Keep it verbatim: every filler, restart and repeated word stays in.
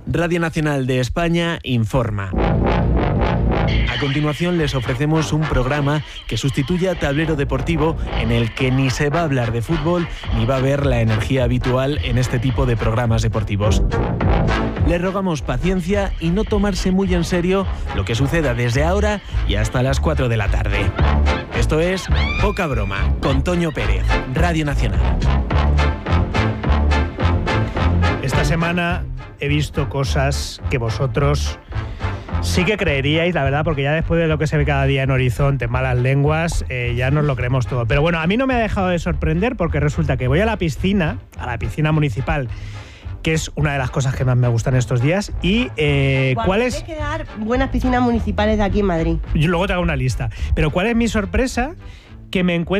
Radio Nacional de España informa. A continuación les ofrecemos un programa que sustituye a Tablero Deportivo, en el que ni se va a hablar de fútbol ni va a haber la energía habitual en este tipo de programas deportivos. Les rogamos paciencia y no tomarse muy en serio lo que suceda desde ahora y hasta las cuatro de la tarde. Esto es Poca Broma, con Toño Pérez, Radio Nacional. Esta semana he visto cosas que vosotros sí que creeríais, la verdad, porque ya después de lo que se ve cada día en Horizonte, malas lenguas, eh, ya nos lo creemos todo. Pero bueno, a mí no me ha dejado de sorprender, porque resulta que voy a la piscina, a la piscina municipal, que es una de las cosas que más me gustan estos días. Y eh, ¿cuál es? Hay que dar buenas piscinas municipales de aquí en Madrid. Yo luego te hago una lista. Pero ¿cuál es mi sorpresa? Que me encuentro